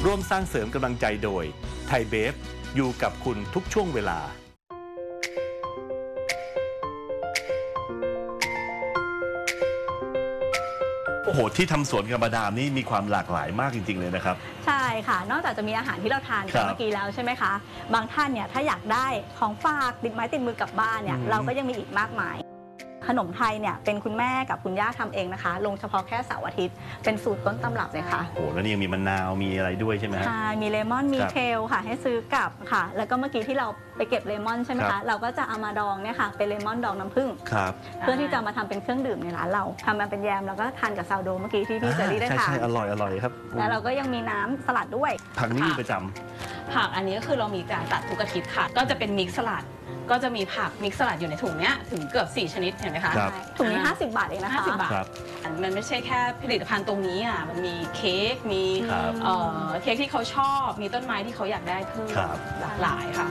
ร่วมสร้างเสริมกำลังใจโดยไทยเบฟอยู่กับคุณทุกช่วงเวลาโอ้โหที่ทำสวนกับมาดามนี่มีความหลากหลายมากจริงๆเลยนะครับใช่ค่ะนอกจากจะมีอาหารที่เราทานกันเมื่อกี้แล้วใช่ไหมคะบางท่านเนี่ยถ้าอยากได้ของฝากติดไม้ติดมือกลับบ้านเนี่ยเราก็ยังมีอีกมากมายขนมไทยเนี่ยเป็นคุณแม่กับคุณย่าทำเองนะคะลงเฉพาะแค่เสาร์อาทิตย์เป็นสูตรต้นตำรับเลยค่ะโอ้แล้วนี่ยังมีมะนาวมีอะไรด้วยใช่ไหมครับมีเลมอนมีเคลค่ะให้ซื้อกลับค่ะแล้วก็เมื่อกี้ที่เราไปเก็บเลมอนใช่ไหมคะเราก็จะเอามาดองเนี่ยค่ะเป็นเลมอนดองน้ำผึ้งเพื่อที่จะมาทำเป็นเครื่องดื่มในร้านเราทำมาเป็นแยมแล้วก็ทานกับซาวโดเมื่อกี้ที่พี่เจอรี่ได้ทานใช่อร่อยครับแล้วเราก็ยังมีน้ำสลัดด้วยผักนี่มีประจำผักอันนี้ก็คือเรามีการตัดทุกอาทิตย์ค่ะก็จะเป็นมิกซ์สลัดก็จะมีผักมิกซ์สลัดอยู่ในถุงเนี้ยถึงเกือบ4ชนิดเห็นไหมคะถุงนี้50 บาทเองนะคะ 50 บาทมันไม่ใช่แค่ผลิตภัณฑ์ตรงนี้อ่ะมันมีเค้กมีเค้กที่เขาชอบมีต้นไม้ที่เขาอยากได้เพิ่มหลากหลายค่ะ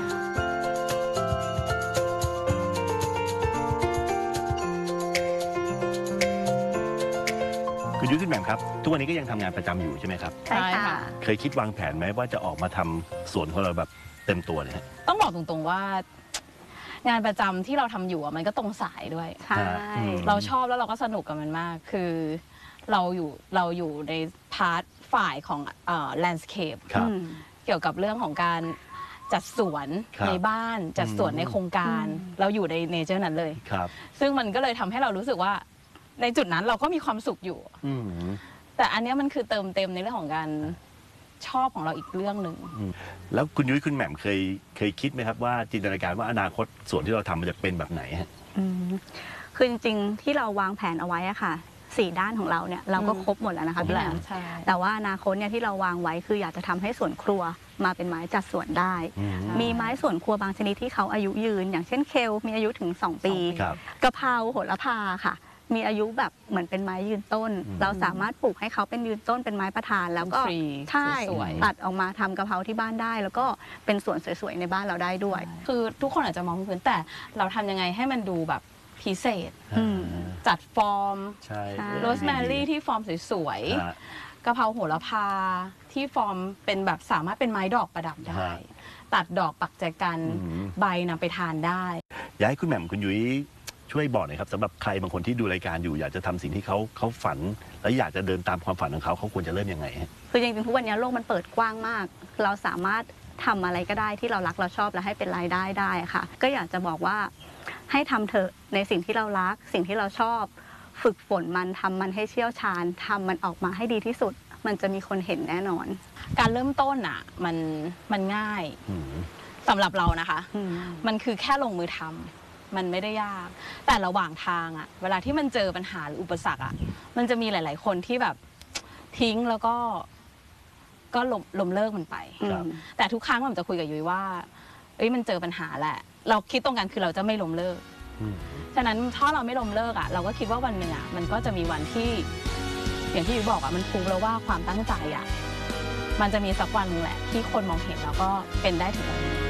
คุณยุ้ยคุณแหม่มครับทุกวันนี้ก็ยังทำงานประจำอยู่ใช่ไหมครับใช่ค่ะเคยคิดวางแผนไหมว่าจะออกมาทำสวนของเราแบบเต็มตัวเลยต้องบอกตรงๆว่างานประจำที่เราทำอยู่มันก็ตรงสายด้วยใช่เราชอบแล้วเราก็สนุกกับมันมากคือเราอยู่ในพาร์ทฝ่ายของlandscape เกี่ยวกับเรื่องของการจัดสวนในบ้านจัดสวนในโครงการเราอยู่ในเนเจอร์นั้นเลยซึ่งมันก็เลยทำให้เรารู้สึกว่าในจุดนั้นเราก็มีความสุขอยู่แต่อันนี้มันคือเติมเต็มในเรื่องของการชอบของเราอีกเรื่องหนึ่งแล้วคุณยุ้ยคุณแหม่มเคยคิดไหมครับว่าจินตนาการว่าอนาคตส่วนที่เราทำมันจะเป็นแบบไหนฮะคือจริงๆที่เราวางแผนเอาไว้อะค่ะ4 ด้านของเราเนี่ยเราก็ครบหมดแล้วนะคะพี่แหม่มแต่ว่าอนาคตเนี่ยที่เราวางไว้คืออยากจะทำให้สวนครัวมาเป็นไม้จัดสวนได้มีไม้สวนครัวบางชนิดที่เขาอายุยืนอย่างเช่นเคลมีอายุถึง2 ปีกะเพราโหระพาค่ะมีอายุแบบเหมือนเป็นไม้ยืนต้นเราสามารถปลูกให้เขาเป็นยืนต้นเป็นไม้ประธานแล้วก็ใช่ตัดออกมาทำกะเพราที่บ้านได้แล้วก็เป็นสวนสวยๆในบ้านเราได้ด้วยคือทุกคนอาจจะมองพื้นแต่เราทำยังไงให้มันดูแบบพิเศษจัดฟอร์มโรสแมรี่ที่ฟอร์มสวยๆกะเพราโหระพาที่ฟอร์มเป็นแบบสามารถเป็นไม้ดอกประดับได้ตัดดอกปักแจกันใบนำไปทานได้อยากให้คุณแหม่มคุณยุ้ยช่วยบอกหน่อยครับสำหรับใครบางคนที่ดูรายการอยู่อยากจะทำสิ่งที่เขาฝันและอยากจะเดินตามความฝันของเขาควรจะเริ่มยังไงคือจริงๆทุกวันนี้โลกมันเปิดกว้างมากเราสามารถทำอะไรก็ได้ที่เรารักเราชอบและให้เป็นรายได้ได้ค่ะก็อยากจะบอกว่าให้ทำเถอะในสิ่งที่เรารักสิ่งที่เราชอบฝึกฝนมันทำมันให้เชี่ยวชาญทำมันออกมาให้ดีที่สุดมันจะมีคนเห็นแน่นอนการเริ่มต้นอ่ะมันง่ายสำหรับเรานะคะมันคือแค่ลงมือทำมันไม่ได้ยากแต่ระหว่างทางอะเวลาที่มันเจอปัญหาหรืออุปสรรคอะมันจะมีหลายๆคนที่แบบทิ้งแล้วก็ล้มเลิกมันไปแต่ทุกครั้งผมจะคุยกับยุ้ยว่ามันเจอปัญหาแหละเราคิดตรงกันคือเราจะไม่ล้มเลิกฉะนั้นถ้าเราไม่ล้มเลิกอะเราก็คิดว่าวันหนึ่งอะมันก็จะมีวันที่อย่างที่ยุ้ยบอกอะมันพูดแล้วว่าความตั้งใจอะมันจะมีสักวันนึงแหละที่คนมองเห็นแล้วก็เป็นได้ถึงวันนี้